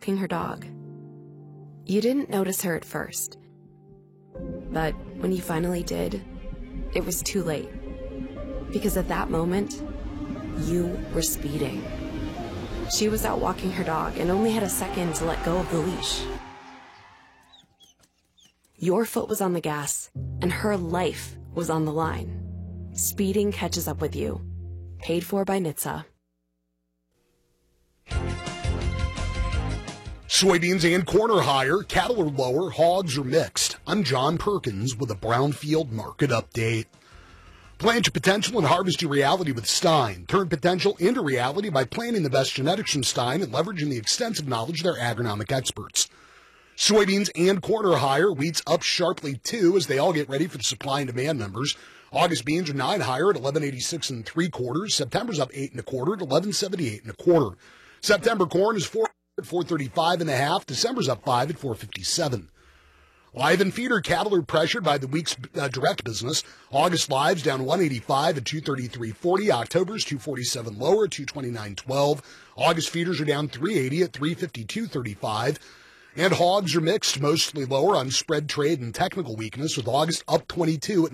walking her dog. You didn't notice her at first, but when you finally did, it was too late. Because at that moment, you were speeding. She was out walking her dog and only had a second to let go of the leash. Your foot was on the gas, and her life was on the line. Speeding catches up with you. Paid for by NHTSA. Soybeans and corn are higher, cattle are lower, hogs are mixed. I'm John Perkins with a Brownfield Market Update. Plant your potential and harvest your reality with Stein. Turn potential into reality by planting the best genetics from Stein and leveraging the extensive knowledge of their agronomic experts. Soybeans and corn are higher, wheat's up sharply too as they all get ready for the supply and demand numbers. August beans are 9 higher at 11.86 3/4. September's up 8 1/4 at 11.78 1/4. September corn is 4 at 435 1/2. December's up 5 at 457. Live and feeder cattle are pressured by the week's direct business. August lives down 185 at 233.40. October's 247 lower at 229.12. August feeders are down 380 at 352.35. And hogs are mixed, mostly lower on spread trade and technical weakness, with August up 22 at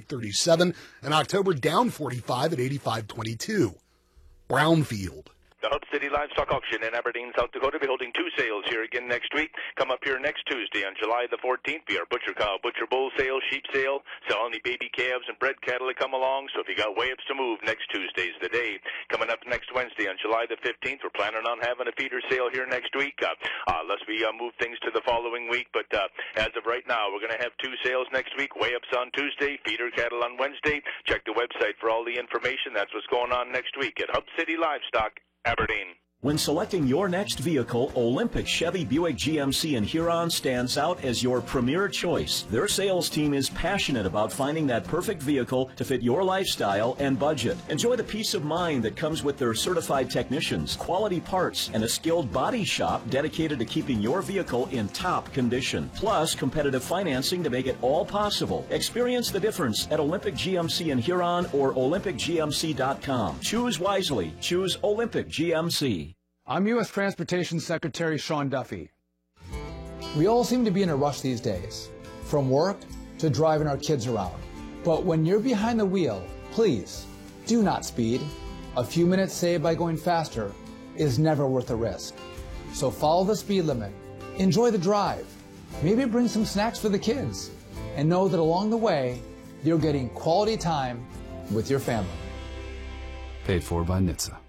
98.37 and October down 45 at 85.22. Brownfield. The Hub City Livestock Auction in Aberdeen, South Dakota, will be holding 2 sales here again next week. Come up here next Tuesday on July the 14th. Be our butcher cow, butcher bull sale, sheep sale, sell any baby calves and bred cattle that come along. So if you got way-ups to move, next Tuesday's the day. Coming up next Wednesday on July the 15th, we're planning on having a feeder sale here next week, unless we move things to the following week. But as of right now, we're going to have 2 sales next week, way-ups on Tuesday, feeder cattle on Wednesday. Check the website for all the information. That's what's going on next week at Hub City Livestock, Aberdeen. When selecting your next vehicle, Olympic Chevy Buick GMC in Huron stands out as your premier choice. Their sales team is passionate about finding that perfect vehicle to fit your lifestyle and budget. Enjoy the peace of mind that comes with their certified technicians, quality parts, and a skilled body shop dedicated to keeping your vehicle in top condition. Plus, competitive financing to make it all possible. Experience the difference at Olympic GMC in Huron or olympicgmc.com. Choose wisely. Choose Olympic GMC. I'm U.S. Transportation Secretary Sean Duffy. We all seem to be in a rush these days, from work to driving our kids around. But when you're behind the wheel, please do not speed. A few minutes saved by going faster is never worth the risk. So follow the speed limit, enjoy the drive, maybe bring some snacks for the kids, and know that along the way, you're getting quality time with your family. Paid for by NHTSA.